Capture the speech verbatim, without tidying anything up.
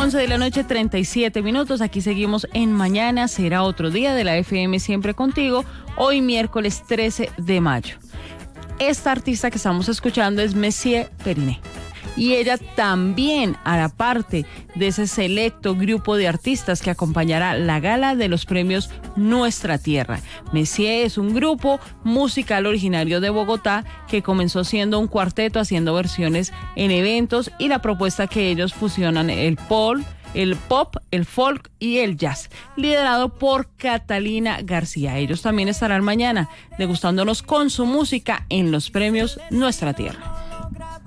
once de la noche, treinta y siete minutos. Aquí seguimos en Mañana Será Otro Día de la F M Siempre Contigo. Hoy miércoles trece de mayo. Esta artista que estamos escuchando es Messier Periné. Y ella también hará parte de ese selecto grupo de artistas que acompañará la gala de los premios Nuestra Tierra. Messier es un grupo musical originario de Bogotá que comenzó siendo un cuarteto haciendo versiones en eventos, y la propuesta que ellos fusionan el pop, el pop, el folk y el jazz, liderado por Catalina García. Ellos también estarán mañana degustándonos con su música en los premios Nuestra Tierra.